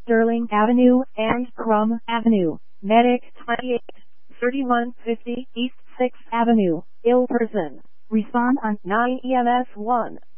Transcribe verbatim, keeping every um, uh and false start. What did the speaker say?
Sterling Avenue and Crum Avenue. Medic twenty-eight, thirty-one fifty East sixth Avenue, ill person. Respond on nine E M S one.